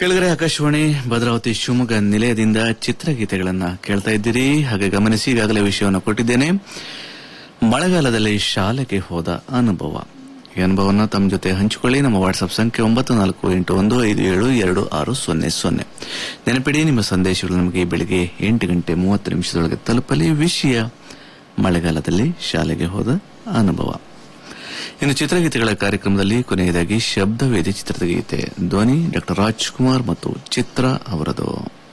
ಕೆಳಗರೆ ಆಕಾಶವಾಣಿ ಭದ್ರಾವತಿ ಶಿವಮೊಗ್ಗ ನಿಲಯದಿಂದ ಚಿತ್ರಗೀತೆಗಳನ್ನ ಕೇಳ್ತಾ ಇದ್ದೀರಿ. ಹಾಗೆ ಗಮನಿಸಿ, ಈಗಾಗಲೇ ವಿಷಯವನ್ನು ಕೊಟ್ಟಿದ್ದೇನೆ. ಮಳೆಗಾಲದಲ್ಲಿ ಶಾಲೆಗೆ ಹೋದ ಅನುಭವ. ಈ ಅನುಭವವನ್ನು ತಮ್ಮ ಜೊತೆ ಹಂಚಿಕೊಳ್ಳಿ. ನಮ್ಮ ವಾಟ್ಸ್ಆಪ್ ಸಂಖ್ಯೆ 9481512600. ನೆನಪಿಡಿ, ನಿಮ್ಮ ಸಂದೇಶಗಳು ನಮಗೆ ಬೆಳಿಗ್ಗೆ 8:30 ತಲುಪಲಿ. ವಿಷಯ ಮಳೆಗಾಲದಲ್ಲಿ ಶಾಲೆಗೆ ಹೋದ ಅನುಭವ. ಇನ್ನು ಚಿತ್ರಗೀತೆಗಳ ಕಾರ್ಯಕ್ರಮದಲ್ಲಿ ಕೊನೆಯದಾಗಿ ಶಬ್ದವೇದಿ ಚಿತ್ರದ ಗೀತೆ. ಧ್ವನಿ ಡಾ ರಾಜ್ಕುಮಾರ್ ಮತ್ತು ಚಿತ್ರ ಅವರದು.